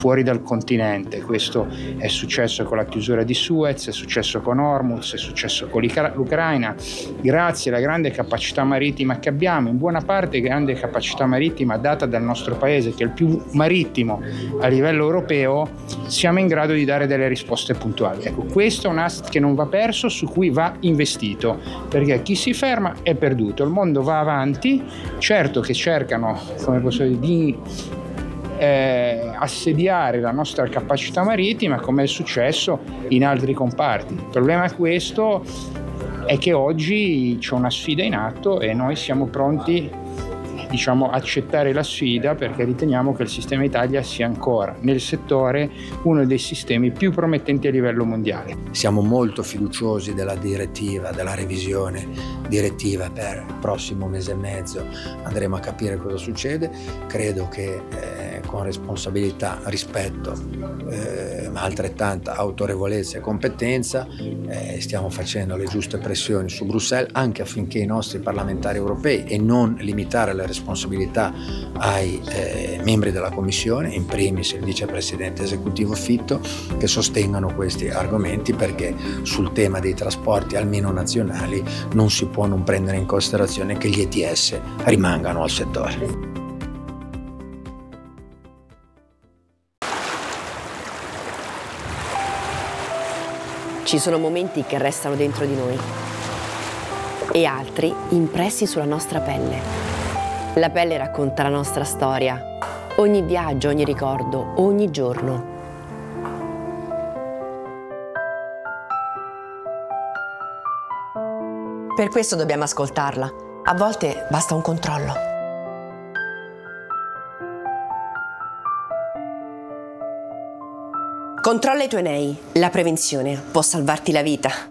fuori dal continente. Questo è successo con la chiusura di Suez, è successo con Hormuz, è successo con l'Ucraina. Grazie alla grande capacità marittima che abbiamo, in buona parte grande capacità marittima data dal nostro paese, che è il più marittimo a livello europeo, siamo in grado di dare delle risposte puntuali. Ecco, questo è un asset che non va perso, su cui va investito, perché chi si ferma è perduto. Il mondo va avanti, certo che cercano, come posso dire, di assediare la nostra capacità marittima, come è successo in altri comparti. Il problema è questo, è che oggi c'è una sfida in atto e noi siamo pronti, accettare la sfida, perché riteniamo che il sistema Italia sia ancora nel settore uno dei sistemi più promettenti a livello mondiale. Siamo molto fiduciosi della direttiva, della revisione direttiva per il prossimo mese e mezzo. Andremo a capire cosa succede. Credo che con responsabilità, rispetto, ma altrettanta autorevolezza e competenza stiamo facendo le giuste pressioni su Bruxelles, anche affinché i nostri parlamentari europei, e non limitare le responsabilità ai membri della Commissione, in primis il vicepresidente esecutivo Fitto, che sostengano questi argomenti, perché sul tema dei trasporti, almeno nazionali, non si può non prendere in considerazione che gli ETS rimangano al settore. Ci sono momenti che restano dentro di noi e altri impressi sulla nostra pelle. La pelle racconta la nostra storia, ogni viaggio, ogni ricordo, ogni giorno. Per questo dobbiamo ascoltarla. A volte basta un controllo. Controlla i tuoi nei. La prevenzione può salvarti la vita.